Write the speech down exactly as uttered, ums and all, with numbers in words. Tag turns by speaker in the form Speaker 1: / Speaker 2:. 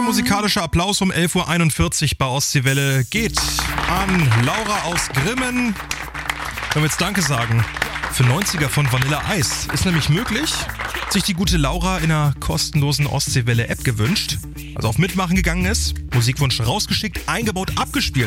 Speaker 1: musikalischer Applaus um elf Uhr einundvierzig bei Ostseewelle geht an Laura aus Grimmen. Wenn wir jetzt Danke sagen für neunziger von Vanilla Ice. Ist nämlich möglich. Sich die gute Laura in einer kostenlosen Ostseewelle-App gewünscht. Also auf Mitmachen gegangen ist. Musikwunsch rausgeschickt, eingebaut, abgespielt.